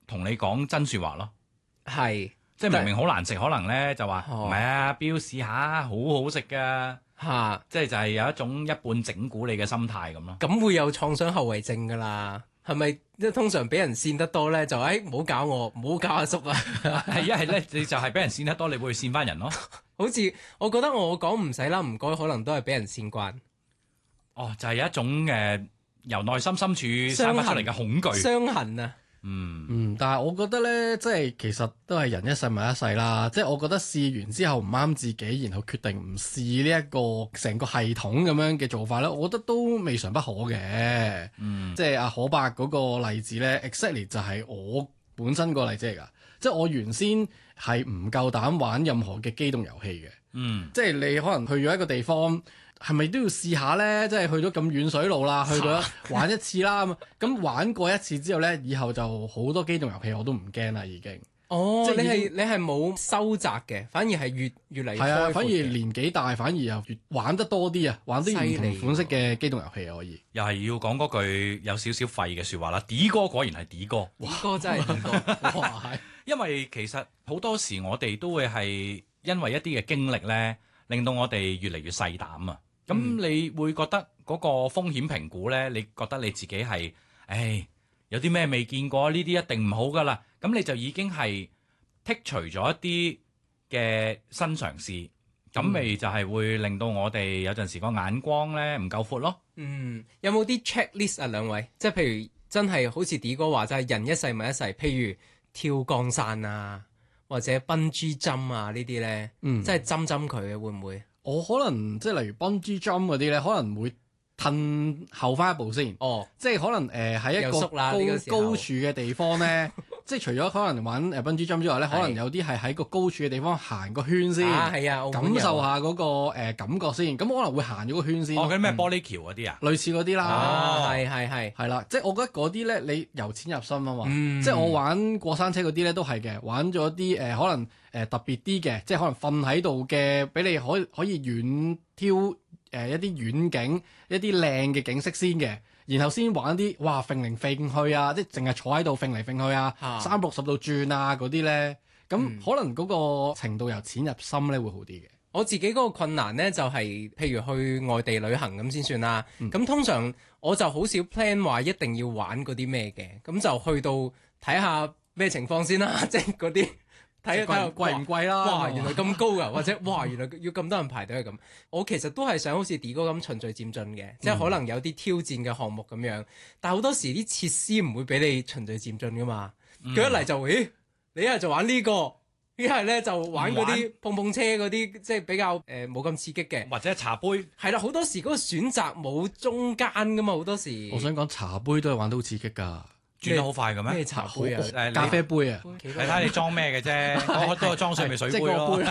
同你講真説話咯。 係， 即係明明好難食，可能咧就話哦唔係啊，標試下，好好食噶。 嚇， 即係就係有一種一半整蠱你嘅心態咁咯。 咁會有創傷後遺症㗎啦。係咪即係通常俾人跣得多咧，就唔好搞我，唔好搞阿叔啊！ 係一係咧，你就係俾人跣得多，你會去跣翻人咯。 好似我覺得我講唔使啦，唔該，可能都係俾人跣慣。 哦，就係有一種由內心深處生發出嚟嘅恐懼。 傷痕啊！ 但係我覺得咧，即係其實都係人一世物一世啦。即係我覺得試完之後唔啱自己，然後決定唔試呢一個成個系統咁樣嘅做法咧，我覺得都未嘗不可嘅。即係阿可伯嗰個例子咧，exactly 就係我本身個例子嚟㗎。即係我原先係唔夠膽玩任何嘅機動遊戲嘅。即係你可能去咗一個地方。係咪都要試下咧？即係去咗咁遠水路啦，去到玩一次啦。咁玩過一次之後咧，以後就好多機動遊戲我都唔驚啦，已經。 哦， 即係你係冇收窄嘅，反而係越嚟越係啊， 開闊反而嘅年紀大，反而又越玩得多啲啊，玩啲唔同款式嘅機動遊戲可以。 又係要講嗰句有少少廢嘅説話啦。D 哥果然係 D 哥， 呢個真係呢個，哇！ 因為其實好多時我哋都會係因為一啲嘅經歷咧，令到我哋越嚟越細膽啊。咁你會覺得嗰個風險評估咧，你覺得你自己係，有啲咩未見過？呢啲一定唔好噶啦。咁你就已經係剔除咗一啲嘅新嘗試，咁咪就係會令到我哋有陣時個眼光咧唔夠闊咯。 有冇啲 checklist 啊？兩位，即係譬如真係好似 D 哥話，就係人一世物一世。譬如跳降傘啊，或者 bungee jump 啊呢啲咧，即係針佢嘅會唔會？ 我可能即係例如 bungee jump 嗰啲咧，可能會褪後翻一步先。即係可能喺一個高處嘅地方咧，即係除咗可能玩bungee jump 之外咧，可能有啲係喺個高處嘅地方行個圈先，感受下嗰個感覺先。咁可能會行咗個圈先。 嗰啲咩玻璃橋嗰啲啊？ 類似嗰啲啦。 係啦，即係我覺得嗰啲咧，你由淺入深啊嘛。即係我玩過山車嗰啲咧，都係嘅，玩咗啲可能特別啲嘅，即係可能瞓喺度嘅，俾你可以遠眺一啲遠景、一啲靚嘅景色先嘅，然後先玩啲哇揈嚟揈去啊，即係淨係坐喺度揈嚟揈去啊，360度轉啊嗰啲咧，咁可能嗰個程度由淺入深咧會好啲嘅。 我自己嗰個困難咧就係、譬如去外地旅行咁先算啦。咁通常我就好少 plan 話一定要玩嗰啲咩嘅，咁就去到睇下咩情況先啦，即係嗰啲。睇下貴唔貴啦？ 哇，原來咁高噶，或者哇，原來要咁多人排隊咁。我其實都係想好似 D 哥咁循序漸進嘅，即係可能有啲挑戰嘅項目咁樣。但係好多時啲設施唔會俾你循序漸進噶嘛。佢一嚟就你一係就玩呢個，一係咧就玩嗰啲碰車嗰啲，即係比較冇咁刺激嘅。 或者茶杯。係啦，好多時嗰個選擇冇中間噶嘛，好多時。 我想講茶杯都係玩得好刺激㗎。 轉得好快嘅咩？ 咩茶杯啊？ 咖啡杯啊！ 你睇下你裝咩嘅啫，我都係裝水味水杯咯。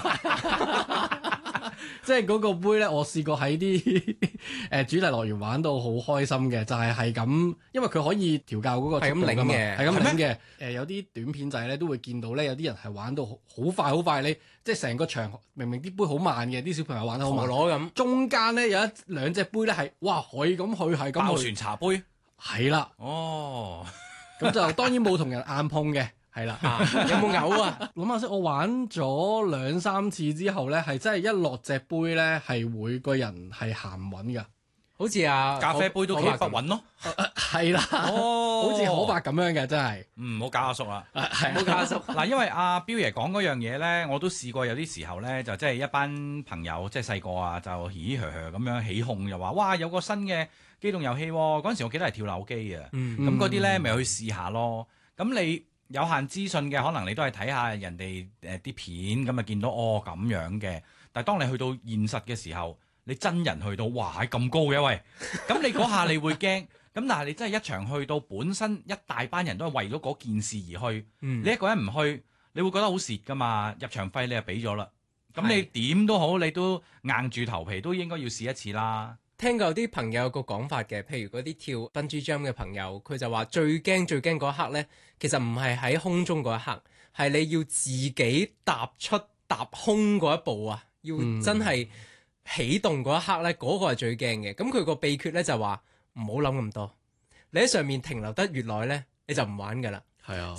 即係嗰個杯咧，我試過喺啲主題樂園玩到好開心嘅，就係咁，因為佢可以調校嗰個速度㗎嘛，係咁擰嘅。有啲短片仔咧都會見到咧，有啲人係玩到好快好快，你即係成個場明明啲杯好慢嘅，啲小朋友玩得好慢咁， 中間咧有兩隻杯咧係哇可以咁去係咁去。 爆旋茶杯係啦。咁就當然冇同人硬碰嘅，係啦。 有冇嘔啊？ 諗下先，我玩咗2-3次之後咧，係真係一落隻杯咧，係會個人係行唔穩㗎。 好似咖啡杯都企不穩咯。 係啦，好似可伯咁樣嘅，真係。 唔好搞阿叔啦， 唔好搞阿叔。 嗱，因為阿彪爺講嗰樣嘢咧，我都試過有啲時候咧，就即係一班朋友，即係細個啊，就嘻嘻呵呵咁樣起哄，又話哇有個新嘅機動遊戲喎，嗰陣時我記得係跳樓機啊，咁嗰啲咧咪去試下咯。咁你有限資訊嘅，可能你都係睇下人哋啲片，咁啊見到咁樣嘅。但係當你去到現實嘅時候，你真人去到，哇係咁高嘅喂，咁你嗰下你會驚。咁但係你真係一場去到，本身一大班人都係為咗嗰件事而去，你一個人唔去，你會覺得好蝕噶嘛？入場費你就俾咗啦，咁你點都好，你都硬住頭皮都應該要試一次啦。 聽過有啲朋友有個講法嘅，譬如嗰啲跳 bungee jump 嘅朋友，佢就話最驚嗰一刻呢，其實唔係喺空中嗰一刻，係你要自己踏空嗰一步啊，要真係起動嗰一刻呢，嗰個係最驚嘅。咁佢個秘訣呢，就話唔好諗咁多，你喺上面停留得越耐呢，你就唔玩噶啦。 係啊，